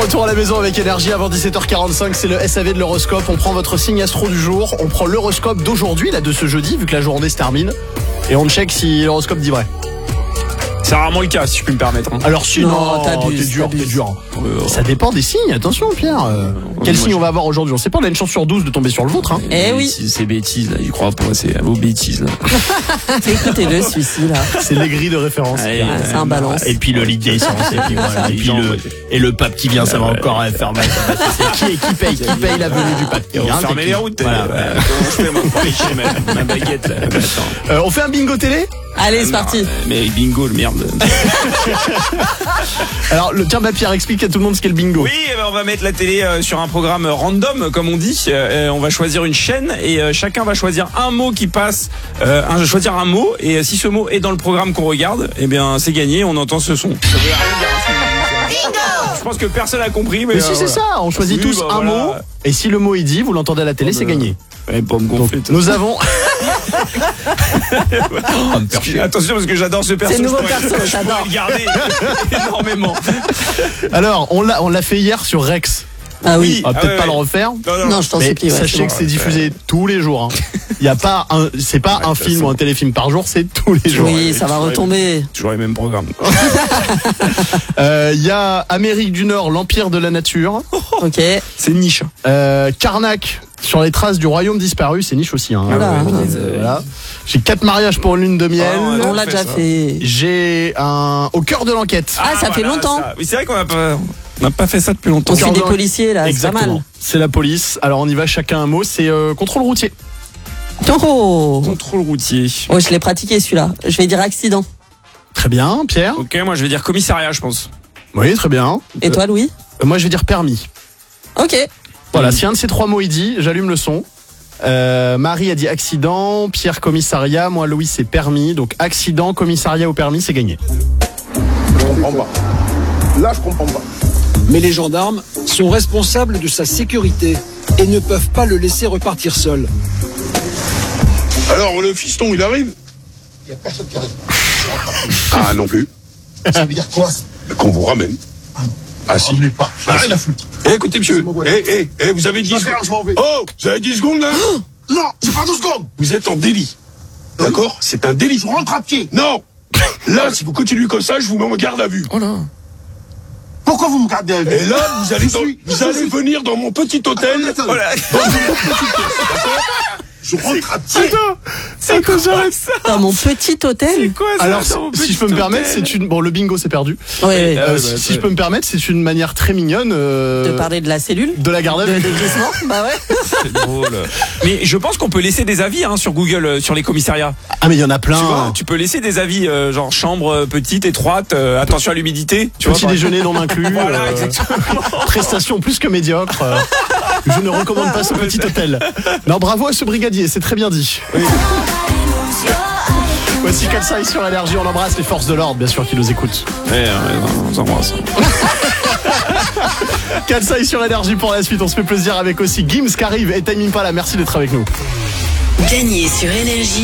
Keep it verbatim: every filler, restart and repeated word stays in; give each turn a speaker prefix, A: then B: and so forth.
A: retour à la maison avec Énergie avant dix-sept heures quarante-cinq, c'est le S A V de l'horoscope. On prend votre signe astro du jour, on prend l'horoscope d'aujourd'hui, là de ce jeudi, vu que la journée se termine, et on check si l'horoscope dit vrai.
B: C'est rarement le cas, si je puis me permettre. Hein.
A: Alors si, non,
C: non t'abuses,
A: t'es dur,
C: t'abuses.
A: t'es dur.
B: Euh,
A: Ça dépend des signes, attention Pierre. Euh, quel
B: moi,
A: signe
B: je-
A: on va avoir aujourd'hui? On sait pas, on a une chance sur douze de tomber sur le vôtre. Hein.
C: Eh oui.
B: C'est ces bêtises là, j'y crois pas, c'est à vos bêtises là.
C: Écoutez-le, celui-ci, là.
A: C'est les grilles de référence.
B: Allez,
C: Ah, c'est un balance.
A: Et puis le litre d'essence, et puis voilà, et puis le, et le pape qui vient, ça va encore faire mal. Qui, est- qui paye, qui paye la venue du pape?
B: Et on
A: Hein,
B: ferme
A: c'est
B: les
A: qui
B: routes.
A: Voilà.
B: euh, Comment je fais moi pour lécher ma, ma baguette là. Mais attends.
A: Euh, on fait un bingo télé?
C: Allez, c'est parti.
B: Non, Mais bingo, le merde.
A: Alors, le, tiens, bah, Pierre, explique à tout le monde ce qu'est le bingo.
B: Oui, eh ben, on va mettre la télé euh, sur un programme random, comme on dit. Euh, on va choisir une chaîne et euh, chacun va choisir un mot qui passe. Euh, un, choisir un mot et euh, si ce mot est dans le programme qu'on regarde, eh bien c'est gagné. On entend ce son. Ça veut rien dire, hein, ce qu'on dit. Je pense que personne n'a compris, mais,
A: Mais
B: euh,
A: si, c'est
B: voilà.
A: ça, on choisit
B: Oui,
A: tous
B: bah,
A: un
B: voilà.
A: mot, et si le mot est dit, vous l'entendez à la télé,
B: Oh,
A: c'est
B: bah,
A: gagné.
B: Ouais, pas me
A: Donc,
B: gonfler.
A: nous avons...
B: Attention parce que j'adore ce perso.
C: C'est le nouveau
B: je pourrais-
C: perso,
B: je pourrais
C: j'adore.
B: le garder énormément.
A: Alors, on l'a, on l'a fait hier sur Rex.
C: Ah oui.
A: On va
B: Ah
A: peut-être
B: ouais,
A: pas
B: ouais.
A: le refaire.
B: Non, non,
C: Non, je t'en
A: Mais
C: supplie. Ouais,
A: sachez
C: c'est bon.
A: que c'est diffusé tous les jours. Hein. Il y a pas un, c'est pas un film ou un téléfilm par jour, c'est tous les jours.
C: Oui, ça va retomber.
B: Toujours les mêmes programmes.
A: Euh, Il y a Amérique du Nord, l'Empire de la Nature.
C: Ok.
B: C'est niche.
A: Euh, Karnak, sur les traces du royaume disparu, c'est niche aussi. Hein.
C: Voilà.
A: Euh,
B: Euh,
A: voilà. J'ai quatre mariages pour une lune de miel.
B: Ah, ouais.
C: On l'a
B: fait
C: déjà
B: ça.
C: fait.
A: J'ai un au cœur de l'enquête.
C: Ah, ça fait longtemps.
B: ça. Oui, c'est vrai qu'on n'a pas, on n'a pas fait ça depuis longtemps.
C: On fait
A: Cœur
C: des
A: de-
C: policiers, là. C'est pas
A: Exactement.
C: mal.
A: C'est la police. Alors on y va chacun un mot. C'est euh, contrôle routier.
C: Oh.
B: Contrôle routier.
C: Oh, je l'ai pratiqué, celui-là. Je vais dire accident.
A: Très bien, Pierre.
B: Ok, moi je vais dire commissariat, je pense.
A: Oui, très bien.
C: Et toi, Louis?
A: Euh, moi, je vais dire permis.
C: Ok.
A: Voilà.
B: Mm.
A: Si un de ces trois mots est dit, j'allume le son. Euh, Marie a dit accident, Pierre commissariat, moi Louis c'est permis. Donc accident, commissariat ou permis, c'est gagné.
D: Je comprends pas. Là, je comprends pas.
E: Mais les gendarmes sont responsables de sa sécurité et ne peuvent pas le laisser repartir seul.
D: Alors, le fiston, il arrive?
F: Il n'y a personne qui arrive.
D: Ah, non plus.
F: Ça veut dire quoi?
D: Qu'on vous ramène. Ah, si.
F: On n'est pas.
D: Ah,
F: Rien à foutre.
D: Eh, écoutez, monsieur.
F: Laissez-moi
D: Eh, eh, eh, vous avez dix
F: Je vais faire, je m'en vais.
D: Oh, vous avez dix secondes, là?
F: Non, c'est pas deux secondes.
D: Vous êtes en délit. D'accord? C'est un délit.
F: Je rentre à pied.
D: Non! Là, si vous continuez comme ça, je vous mets en garde à vue.
B: Oh là.
F: Pourquoi vous me gardez à
D: Et là, vous allez,
F: Je
D: dans-
F: suis-
D: vous
F: je
D: allez
F: suis-
D: venir dans mon petit hôtel.
F: Attendez, attendez.
B: Voilà.
F: Je rentre à pied.
B: C'est quoi ça?
C: Dans mon petit hôtel.
B: C'est quoi ça?
A: Alors,
B: dans mon
A: si
B: petit
A: je peux me permettre,
B: hôtel
A: c'est une bon le bingo c'est perdu.
C: Ouais, ouais.
A: Euh,
B: Ah ouais,
A: si
B: bah,
A: si
B: ouais.
A: je peux me permettre, c'est une manière très mignonne euh,
C: De parler de la cellule.
A: de la garde à
C: De
A: vue.
C: déguisement. Bah ouais.
B: C'est drôle. Mais je pense qu'on peut laisser des avis hein, sur Google euh, sur les commissariats.
A: Ah mais il y en a plein.
B: Tu vois, tu peux laisser des avis euh, genre chambre euh, petite, étroite, euh, attention à l'humidité. Tu vois,
A: Petit
B: par
A: déjeuner non inclus.
B: Voilà,
A: euh,
B: exactement.
A: prestation plus que médiocre. euh, je ne recommande pas ce petit hôtel. Non, bravo à ce brigadier, c'est très bien dit. Voici Katsai sur Énergie, on embrasse les forces de l'ordre, bien sûr, qui nous écoutent.
B: Ouais, ouais, non, on s'embrasse.
A: Katsai sur Énergie pour la suite, on se fait plaisir avec aussi Gims qui arrive et Time Impala, merci d'être avec nous.
G: Gagnez sur Énergie